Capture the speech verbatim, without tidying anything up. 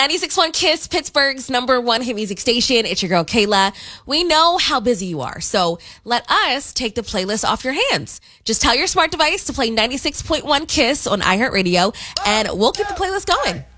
ninety-six point one Kiss, Pittsburgh's number one hit music station. It's your girl, Kayla. We know how busy you are, so let us take the playlist off your hands. Just tell your smart device to play ninety-six point one Kiss on iHeartRadio, and we'll keep the playlist going.